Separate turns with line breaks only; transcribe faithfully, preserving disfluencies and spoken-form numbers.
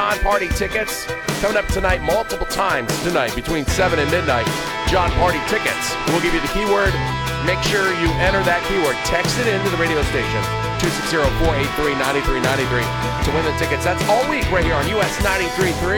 John Party tickets coming up tonight multiple times tonight between seven and midnight. John Party tickets. We'll give you the keyword. Make sure you enter that keyword. Text it into the radio station, two six zero, four eight three, nine three nine three, to win the tickets. That's all week right here on U S ninety-three point three.